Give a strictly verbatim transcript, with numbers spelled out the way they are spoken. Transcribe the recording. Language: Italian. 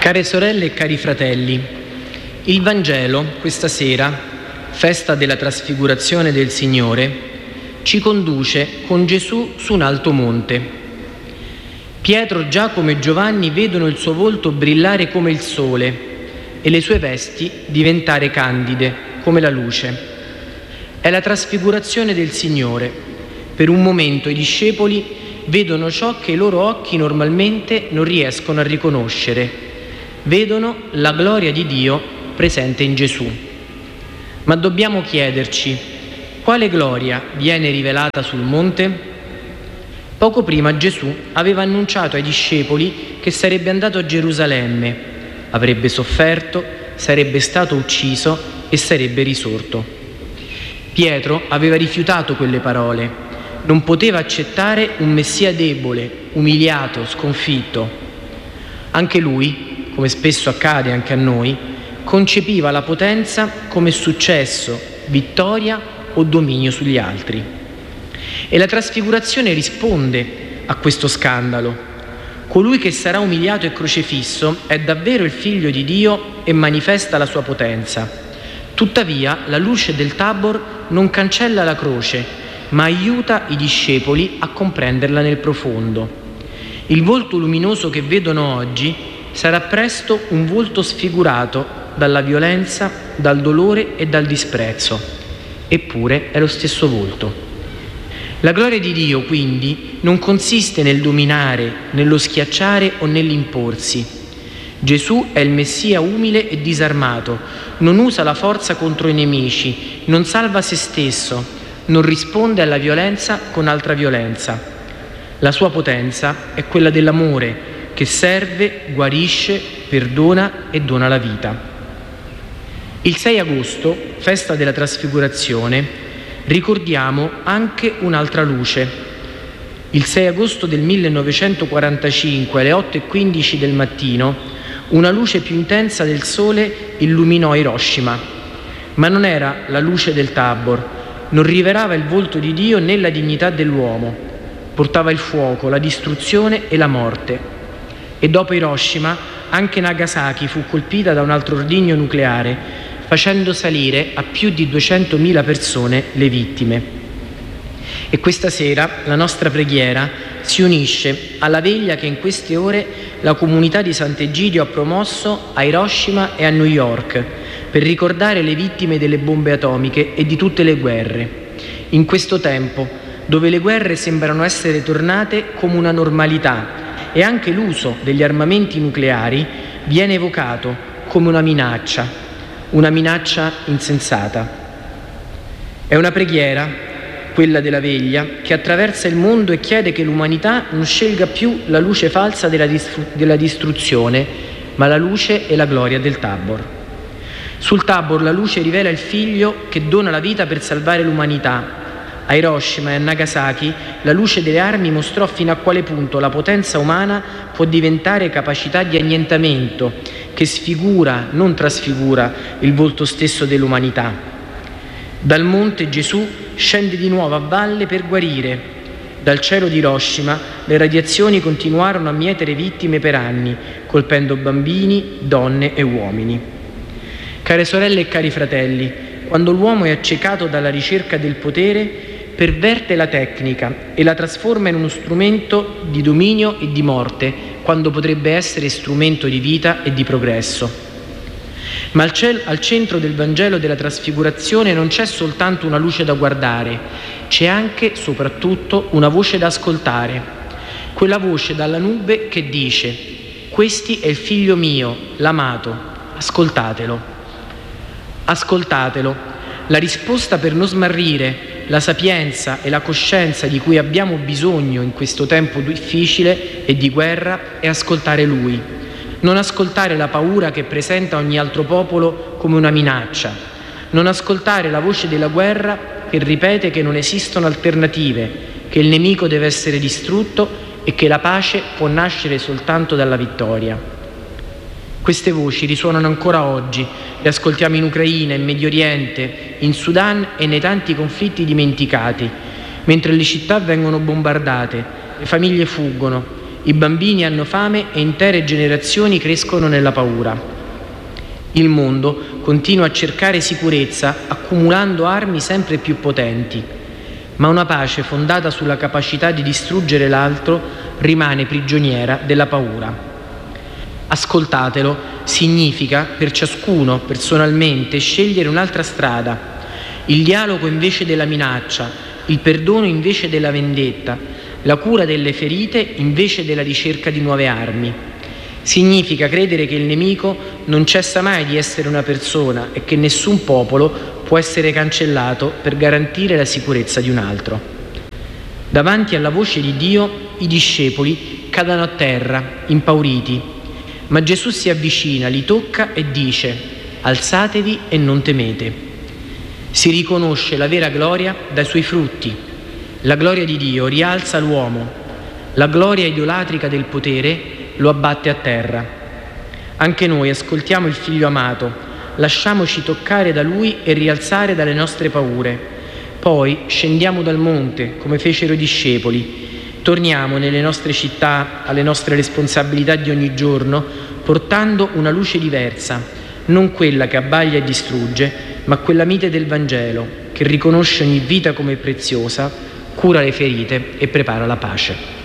Care sorelle e cari fratelli, il Vangelo questa sera, festa della trasfigurazione del Signore, ci conduce con Gesù su un alto monte. Pietro, Giacomo e Giovanni vedono il suo volto brillare come il sole e le sue vesti diventare candide come la luce. È la trasfigurazione del Signore. Per un momento i discepoli vedono ciò che i loro occhi normalmente non riescono a riconoscere. Vedono la gloria di Dio presente in Gesù. Ma dobbiamo chiederci, quale gloria viene rivelata sul monte? Poco prima Gesù aveva annunciato ai discepoli che sarebbe andato a Gerusalemme, avrebbe sofferto, sarebbe stato ucciso e sarebbe risorto. Pietro aveva rifiutato quelle parole, non poteva accettare un Messia debole, umiliato, sconfitto. Anche lui, come spesso accade anche a noi, concepiva la potenza come successo, vittoria o dominio sugli altri. E la trasfigurazione risponde a questo scandalo. Colui che sarà umiliato e crocifisso è davvero il Figlio di Dio e manifesta la sua potenza. Tuttavia, la luce del Tabor non cancella la croce, ma aiuta i discepoli a comprenderla nel profondo. Il volto luminoso che vedono oggi sarà presto un volto sfigurato dalla violenza, dal dolore e dal disprezzo. Eppure è lo stesso volto. La gloria di Dio, quindi, non consiste nel dominare, nello schiacciare o nell'imporsi. Gesù è il Messia umile e disarmato, non usa la forza contro i nemici, non salva se stesso, non risponde alla violenza con altra violenza. La sua potenza è quella dell'amore, che serve, guarisce, perdona e dona la vita. Il sei agosto, festa della trasfigurazione, ricordiamo anche un'altra luce. Il sei agosto del millenovecentoquarantacinque, alle otto e quindici del mattino, una luce più intensa del sole illuminò Hiroshima. Ma non era la luce del Tabor, non rivelava il volto di Dio né la dignità dell'uomo. Portava il fuoco, la distruzione e la morte. E dopo Hiroshima anche Nagasaki fu colpita da un altro ordigno nucleare, facendo salire a più di duecentomila persone le vittime. E questa sera la nostra preghiera si unisce alla veglia che in queste ore la comunità di Sant'Egidio ha promosso a Hiroshima e a New York per ricordare le vittime delle bombe atomiche e di tutte le guerre. In questo tempo, dove le guerre sembrano essere tornate come una normalità, e anche l'uso degli armamenti nucleari viene evocato come una minaccia, una minaccia insensata. È una preghiera, quella della veglia, che attraversa il mondo e chiede che l'umanità non scelga più la luce falsa della, distru- della distruzione, ma la luce e la gloria del Tabor. Sul Tabor la luce rivela il Figlio che dona la vita per salvare l'umanità. A Hiroshima e a Nagasaki la luce delle armi mostrò fino a quale punto la potenza umana può diventare capacità di annientamento, che sfigura, non trasfigura, il volto stesso dell'umanità. Dal monte Gesù scende di nuovo a valle per guarire. Dal cielo di Hiroshima le radiazioni continuarono a mietere vittime per anni, colpendo bambini, donne e uomini. Care sorelle e cari fratelli, quando l'uomo è accecato dalla ricerca del potere, perverte la tecnica e la trasforma in uno strumento di dominio e di morte, quando potrebbe essere strumento di vita e di progresso. Ma al, cel- al centro del Vangelo della trasfigurazione non c'è soltanto una luce da guardare, c'è anche, soprattutto, una voce da ascoltare. Quella voce dalla nube che dice: «Questi è il figlio mio, l'amato, ascoltatelo». Ascoltatelo, la risposta per non smarrire la sapienza e la coscienza di cui abbiamo bisogno in questo tempo difficile e di guerra è ascoltare Lui. Non ascoltare la paura che presenta ogni altro popolo come una minaccia. Non ascoltare la voce della guerra che ripete che non esistono alternative, che il nemico deve essere distrutto e che la pace può nascere soltanto dalla vittoria. Queste voci risuonano ancora oggi, le ascoltiamo in Ucraina, in Medio Oriente, in Sudan e nei tanti conflitti dimenticati, mentre le città vengono bombardate, le famiglie fuggono I bambini hanno fame e intere generazioni crescono nella paura. Il mondo continua a cercare sicurezza accumulando armi sempre più potenti, ma una pace fondata sulla capacità di distruggere l'altro rimane prigioniera della paura. Ascoltatelo significa per ciascuno personalmente scegliere un'altra strada, il dialogo invece della minaccia, il perdono invece della vendetta, la cura delle ferite invece della ricerca di nuove armi. Significa credere che il nemico non cessa mai di essere una persona e che nessun popolo può essere cancellato per garantire la sicurezza di un altro. Davanti alla voce di Dio, i discepoli cadono a terra, impauriti, ma Gesù si avvicina, li tocca e dice: alzatevi e non temete. Si riconosce la vera gloria dai suoi frutti. La gloria di Dio rialza l'uomo, la gloria idolatrica del potere lo abbatte a terra. Anche noi ascoltiamo il Figlio amato, lasciamoci toccare da Lui e rialzare dalle nostre paure. Poi scendiamo dal monte, come fecero i discepoli, torniamo nelle nostre città, alle nostre responsabilità di ogni giorno, portando una luce diversa, non quella che abbaglia e distrugge, ma quella mite del Vangelo, che riconosce ogni vita come preziosa, cura le ferite e prepara la pace.